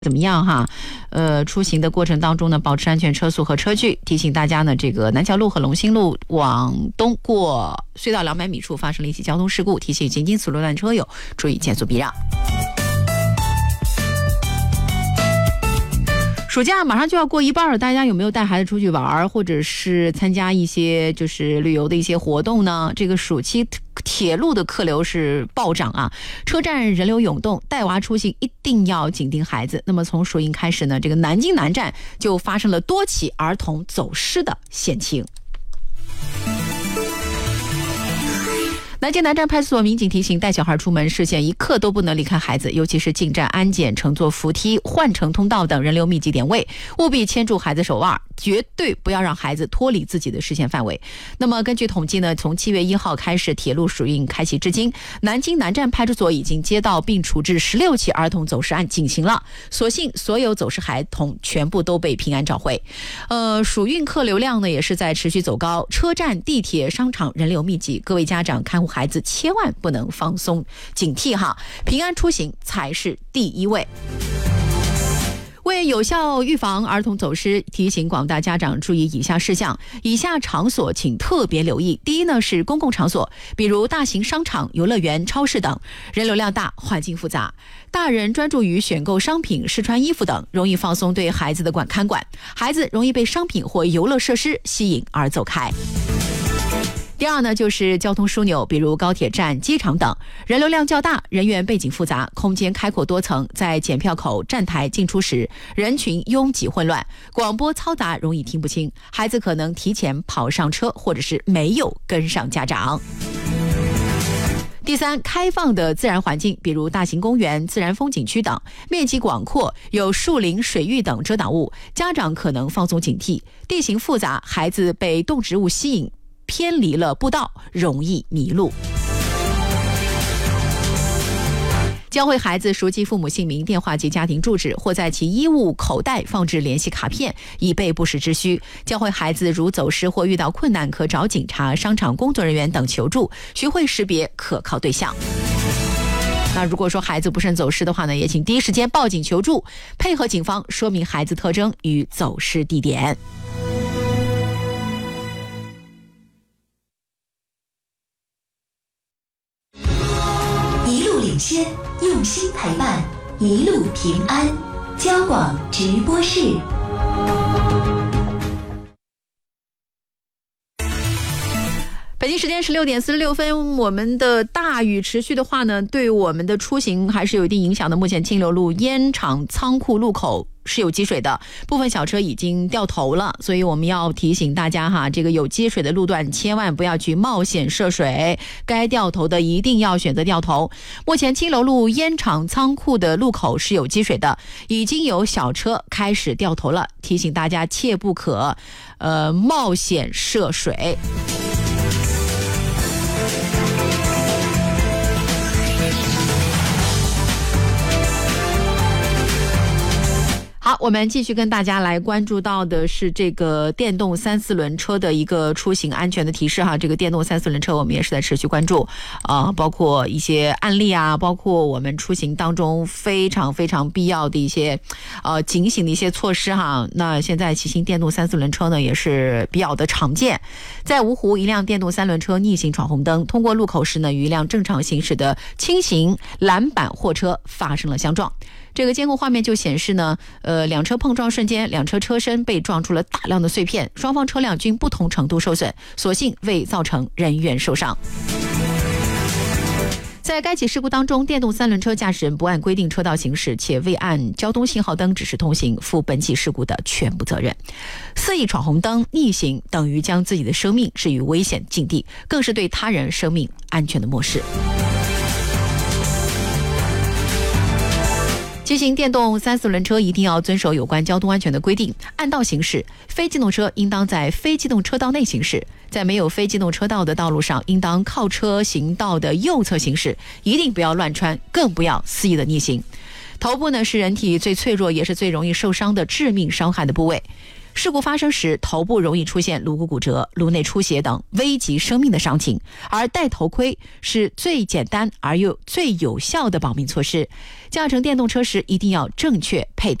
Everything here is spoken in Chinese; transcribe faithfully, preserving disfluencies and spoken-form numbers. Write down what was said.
怎么样哈？呃，出行的过程当中呢，保持安全车速和车距。提醒大家呢，这个南桥路和龙兴路往东过隧道两百米处发生了一起交通事故，提醒行经此路段车友注意减速避让。暑假马上就要过一半了，大家有没有带孩子出去玩，或者是参加一些就是旅游的一些活动呢？这个暑期铁路的客流是暴涨啊，车站人流涌动，带娃出行一定要紧盯孩子。那么从暑运开始呢，这个南京南站就发生了多起儿童走失的险情。南京南站派出所民警提醒，带小孩出门视线一刻都不能离开孩子，尤其是进站安检、乘坐扶梯、换乘通道等人流密集点位，务必牵住孩子手腕，绝对不要让孩子脱离自己的视线范围。那么根据统计呢，从七月一号开始，铁路暑运开启至今，南京南站派出所已经接到并处置十六起儿童走失案进行了，所幸所有走失孩童全部都被平安找回。呃，暑运客流量呢也是在持续走高，车站、地铁、商场人流密集，各位家长看护孩子千万不能放松警惕哈，平安出行才是第一位。为有效预防儿童走失，提醒广大家长注意以下事项，以下场所请特别留意。第一呢是公共场所，比如大型商场、游乐园、超市等，人流量大，环境复杂，大人专注于选购商品、试穿衣服等，容易放松对孩子的管看管，孩子容易被商品或游乐设施吸引而走开。第二呢，就是交通枢纽，比如高铁站、机场等，人流量较大，人员背景复杂，空间开阔多层，在检票口、站台进出时，人群拥挤混乱，广播嘈杂，容易听不清，孩子可能提前跑上车，或者是没有跟上家长。第三，开放的自然环境，比如大型公园、自然风景区等，面积广阔，有树林、水域等遮挡物，家长可能放松警惕。地形复杂，孩子被动植物吸引，偏离了步道，容易迷路。教会孩子熟记父母姓名、电话及家庭住址，或在其衣物口袋放置联系卡片，以备不时之需。教会孩子如走失或遇到困难，可找警察、商场工作人员等求助，学会识别可靠对象。那如果说孩子不慎走失的话呢，也请第一时间报警求助，配合警方说明孩子特征与走失地点。 领先，用心陪伴，一路平安。交广直播室。 北京时间十六点四十六分，我们的大雨持续的话呢，对我们的出行还是有一定影响的。目前清流路烟厂仓库路口是有积水的，部分小车已经掉头了，所以我们要提醒大家哈，这个有积水的路段千万不要去冒险涉水，该掉头的一定要选择掉头。目前清流路烟厂仓库的路口是有积水的，已经有小车开始掉头了，提醒大家切不可呃冒险涉水。好，我们继续跟大家来关注到的是这个电动三四轮车的一个出行安全的提示哈。这个电动三四轮车我们也是在持续关注啊、呃，包括一些案例啊，包括我们出行当中非常非常必要的一些呃警醒的一些措施哈。那现在骑行电动三四轮车呢也是比较的常见。在芜湖，一辆电动三轮车逆行闯红灯，通过路口时呢，与一辆正常行驶的轻型篮板货车发生了相撞。这个监控画面就显示呢，呃，两车碰撞瞬间，两车车身被撞出了大量的碎片，双方车辆均不同程度受损，所幸未造成人员受伤。在该起事故当中，电动三轮车驾驶人不按规定车道行驶，且未按交通信号灯指示通行，负本起事故的全部责任。肆意闯红灯、逆行，等于将自己的生命置于危险境地，更是对他人生命安全的漠视。骑行电动三四轮车一定要遵守有关交通安全的规定，按道行驶。非机动车应当在非机动车道内行驶，在没有非机动车道的道路上，应当靠车行道的右侧行驶，一定不要乱穿，更不要肆意的逆行。头部呢是人体最脆弱也是最容易受伤的致命伤害的部位。 事故发生时，头部容易出现颅骨骨折、颅内出血等危及生命的伤情，而戴头盔是最简单而又最有效的保命措施。驾乘电动车时一定要正确佩戴